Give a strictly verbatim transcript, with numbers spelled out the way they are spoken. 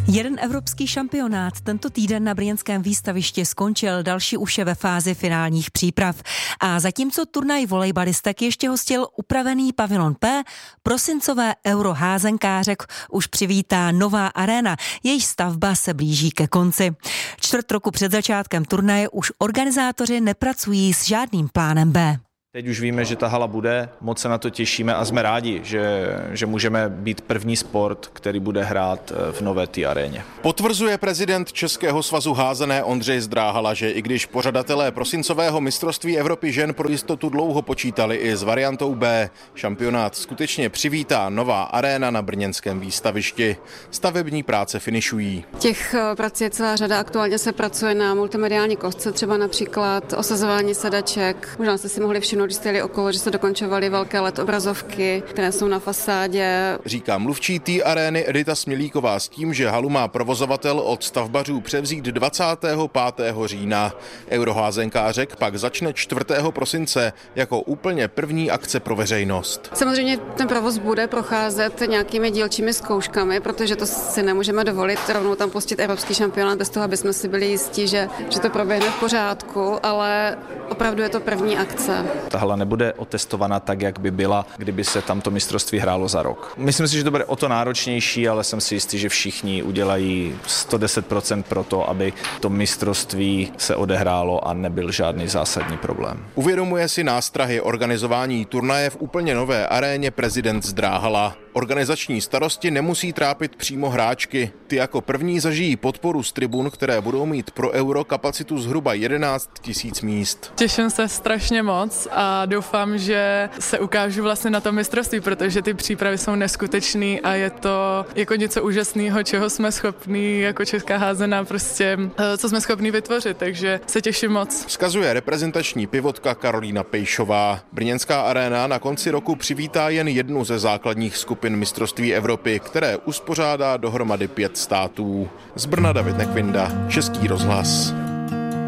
Jeden evropský šampionát tento týden na brněnském výstavišti skončil, další už je ve fázi finálních příprav. A zatímco turnaj volejbalistek ještě hostil upravený pavilon P, prosincové euroházenkářek už přivítá nová aréna, jejíž stavba se blíží ke konci. Čtvrt roku před začátkem turnaje už organizátoři nepracují s žádným plánem B. Teď už víme, že ta hala bude, moc se na to těšíme a jsme rádi, že, že můžeme být první sport, který bude hrát v nové té aréně. Potvrzuje prezident Českého svazu házené Ondřej Zdráhala, že i když pořadatelé prosincového mistrovství Evropy žen pro jistotu dlouho počítali i s variantou B, šampionát skutečně přivítá nová aréna na brněnském výstavišti. Stavební práce finišují. Těch prací je celá řada, aktuálně se pracuje na multimediální kostce, třeba například osazování sedaček. Možná jste si mohli všimnout, když jste jeli okolo, že se dokončovaly velké el é dé obrazovky, které jsou na fasádě. Říká mluvčí té arény Edita Smělíková s tím, že halu má provozovatel od stavbařů převzít dvacátého pátého října. Euroházenkářek pak začne čtvrtého prosince jako úplně první akce pro veřejnost. Samozřejmě ten provoz bude procházet nějakými dílčími zkouškami, protože to si nemůžeme dovolit rovnou tam pustit evropský šampionát bez toho, aby jsme si byli jistí, že, že to proběhne v pořádku, ale opravdu je to první akce. Ta hala nebude otestovaná tak, jak by byla, kdyby se tamto mistrovství hrálo za rok. Myslím si, že to bude o to náročnější, ale jsem si jistý, že všichni udělají sto deset procent pro to, aby to mistrovství se odehrálo a nebyl žádný zásadní problém. Uvědomuje si nástrahy organizování turnaje v úplně nové aréně prezident Zdráhala. Organizační starosti nemusí trápit přímo hráčky. Ty jako první zažijí podporu z tribun, které budou mít pro Euro kapacitu zhruba jedenáct tisíc míst. Těším se strašně moc a doufám, že se ukážu vlastně na tom mistrovství, protože ty přípravy jsou neskutečný a je to jako něco úžasného, čeho jsme schopní jako česká házená, prostě co jsme schopní vytvořit, takže se těším moc. Vzkazuje reprezentační pivotka Karolína Pejšová. Brněnská aréna na konci roku přivítá jen jednu ze základních skupin mistrovství Evropy, které uspořádá dohromady pět států. Z Brna David Nekvinda, Český rozhlas.